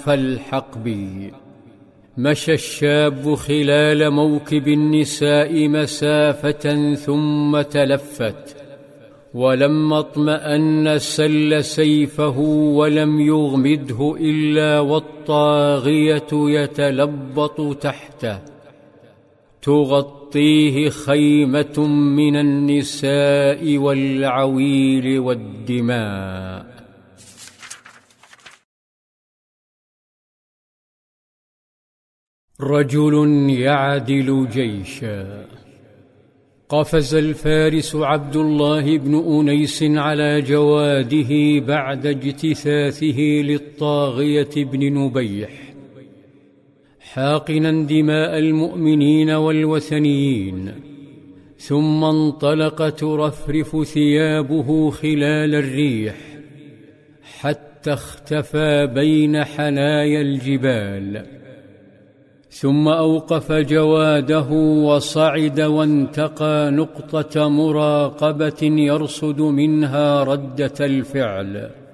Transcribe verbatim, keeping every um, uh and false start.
فالحقبي. مشى الشاب خلال موكب النساء مسافة ثم تلفت، ولما اطمأن سل سيفه ولم يغمده إلا والطاغية يتلبط تحته تغطيه خيمة من النساء والعويل والدماء. رجل يعدل جيشا. قفز الفارس عبد الله بن أنيس على جواده بعد اجتثاثه للطاغية بن نبيح، حاقنا دماء المؤمنين والوثنيين، ثم انطلق ترفرف ثيابه خلال الريح حتى اختفى بين حنايا الجبال، ثم أوقف جواده وصعد وانتقى نقطة مراقبة يرصد منها ردة الفعل.